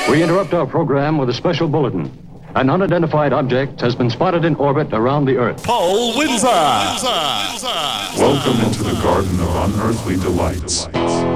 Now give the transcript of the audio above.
We interrupt our program with a special bulletin. An unidentified object has been spotted in orbit around the Earth. Paul Windsor. Welcome into the Garden of Unearthly Delights.